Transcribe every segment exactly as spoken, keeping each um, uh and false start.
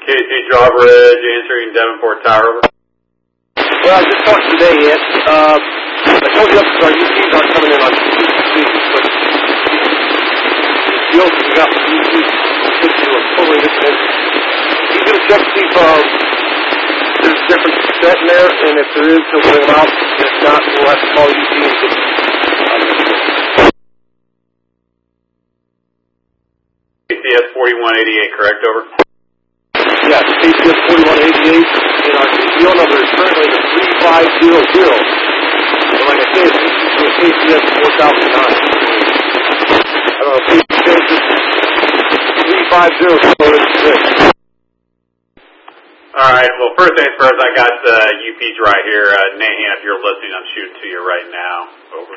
K C Drawbridge, answering Devonport Tower, over. Well, I just talked today, Ed. Uh, I told you our U Ps aren't coming in on two speeds, but the old we got from U Ps should do a totally different. He's going to check to see if um, there's a different set in there, and if there is, he'll bring them out. If not, we'll have to call U P and get them. K C S forty-one eighty-eight, correct, over? Yes, K C S forty-one eighty-eight, and our C P O number is currently the three five zero zero. And like I said, it's K C S four thousand nine. I don't know, K C S three five zero six. Alright, well, first things first, I got the uh, U Ps right here. Uh, Nahan, if you're listening, I'm shooting to you right now. Over.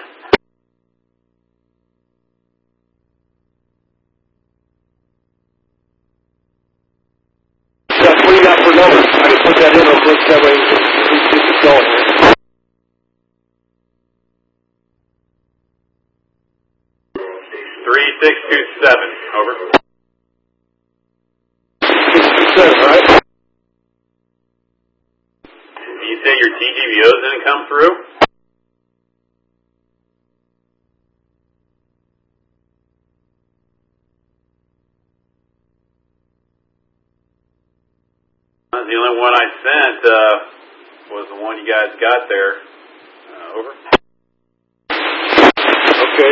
What do you got for numbers? I can put that in real quick, that way we can get this going. three six two seven, over. six two seven, right? You say your T G V Os didn't come through? The only one I sent uh, was the one you guys got there. Uh, over. Okay.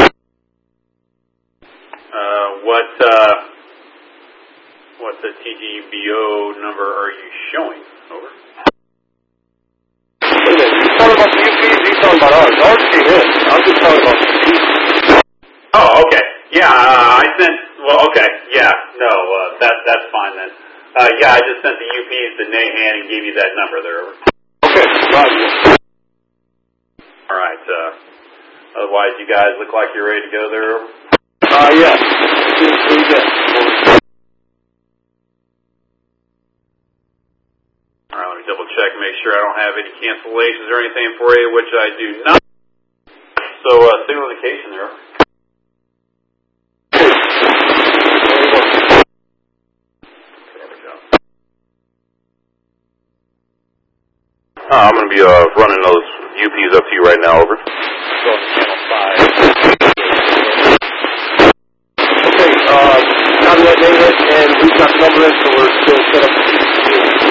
Uh, what uh, what the T G V O number are you showing? Over. Wait a minute, you talking about the U Ps? You talking about ours? Ours came in. I'm just talking about the U Ps. Oh, okay. Yeah, uh, I sent. Well, okay. Yeah, no, uh, that that's fine then. Uh, yeah, I just sent the U Ps to Nahan and gave you that number there. Over. Okay, roger. All right. Uh, otherwise, you guys look like you're ready to go there. Over. Uh, yeah. Just leave that. All right, let me double check and make sure I don't have any cancellations or anything for you, which I do not. So, uh, signal indication there. Uh, I'm going to be uh, running those U Ps up to you right now, over. Go to channel five. Okay, uh, copy that, David, and we've got the number in, so we're still set up.